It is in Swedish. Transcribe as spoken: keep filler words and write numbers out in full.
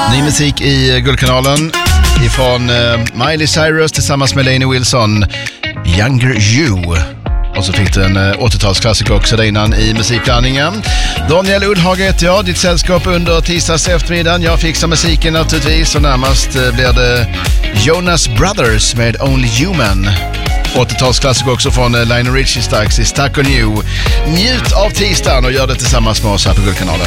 Ny musik i Guldkanalen ifrån uh, Miley Cyrus tillsammans med Lainey Wilson, Younger You. Och så fick du en uh, åttiotalsklassiker också där innan i musikblandningen. Daniel Ullhaget, ja, ditt sällskap under tisdags eftermiddagen. Jag fixar musiken naturligtvis och närmast uh, blir det Jonas Brothers med Only Human. åttiotalsklassiker också från uh, Lionel Richie strax i Stuck on You. Njut av tisdagen och gör det tillsammans med oss här på Guldkanalen.